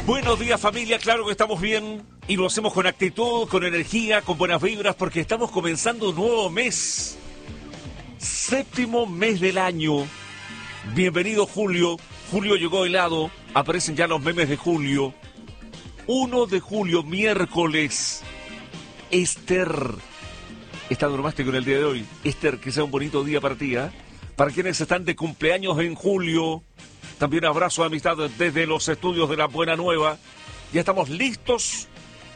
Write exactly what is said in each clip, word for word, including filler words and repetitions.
Buenos días, familia, claro que estamos bien y lo hacemos con actitud, con energía, con buenas vibras, porque estamos comenzando un nuevo mes. Séptimo mes del año. Bienvenido Julio. Julio llegó helado, aparecen ya los memes de Julio. uno de julio, miércoles. Esther. Está bromástico en el día de hoy. Esther, que sea un bonito día para ti, ¿eh? Para quienes están de cumpleaños en julio, también abrazo de amistad desde los estudios de La Buena Nueva. Ya estamos listos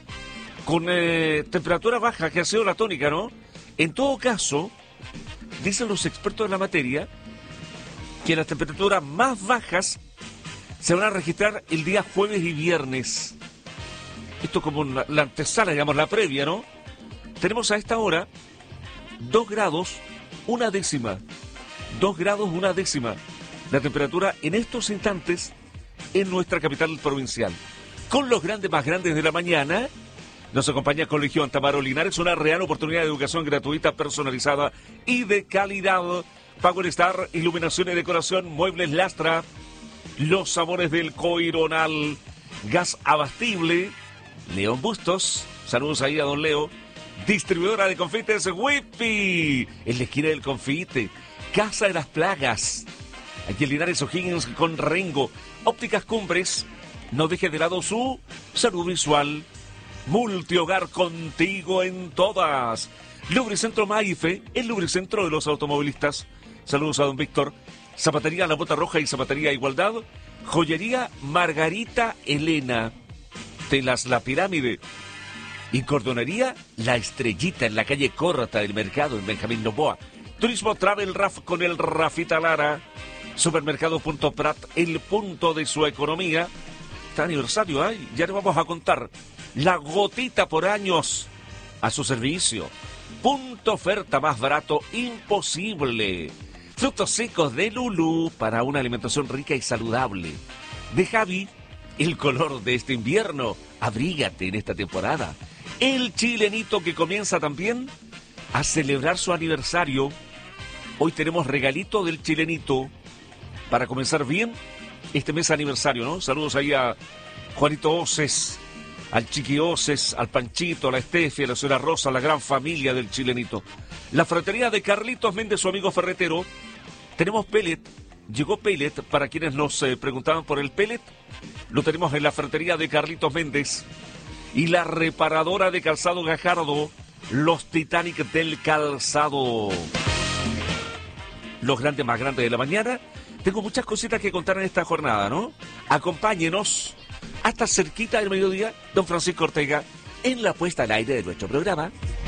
con eh, temperatura baja, que ha sido la tónica, ¿no? En todo caso, dicen los expertos de la materia que las temperaturas más bajas se van a registrar el día jueves y viernes. Esto como la, la antesala, digamos, la previa, ¿no? Tenemos a esta hora dos grados, una décima. dos grados, una décima. La temperatura en estos instantes en nuestra capital provincial. Con los grandes más grandes de la mañana, nos acompaña Colegio Antamaro Linares, una real oportunidad de educación gratuita, personalizada y de calidad. Power Star, iluminación y decoración, muebles Lastra, los sabores del Coironal, gas abastible, León Bustos, saludos ahí a don Leo, distribuidora de confites Whippy, en la esquina del confite, Casa de las Plagas, aquí en Linares O'Higgins con Rengo, Ópticas Cumbres, no deje de lado su salud visual, multihogar contigo en todas, Lubricentro Maife, el lubricentro de los automovilistas, saludos a don Víctor, Zapatería La Bota Roja y Zapatería Igualdad, Joyería Margarita Elena, Telas La Pirámide y Cordonería La Estrellita en la calle Corta del Mercado en Benjamín Noboa. Turismo Travel Raf con el Rafita Lara. Supermercado Punto Prat, el punto de su economía. Está aniversario, ¿eh? Ya le vamos a contar. La gotita por años a su servicio. Punto oferta más barato imposible. Frutos secos de Lulú para una alimentación rica y saludable. De Javi, el color de este invierno. Abrígate en esta temporada. El chilenito que comienza también a celebrar su aniversario. Hoy tenemos regalito del chilenito para comenzar bien este mes aniversario, ¿no? Saludos ahí a Juanito Oces, al Chiqui Oces, al Panchito, a la Estefi, a la señora Rosa, a la gran familia del chilenito. La fratería de Carlitos Méndez, su amigo ferretero. Tenemos pellet, llegó pellet, para quienes nos eh, preguntaban por el pellet. Lo tenemos en la fratería de Carlitos Méndez. Y la reparadora de calzado Gajardo, los Titanic del calzado. Los grandes más grandes de la mañana. Tengo muchas cositas que contar en esta jornada, ¿no? Acompáñenos hasta cerquita del mediodía, don Francisco Ortega, en la puesta al aire de nuestro programa.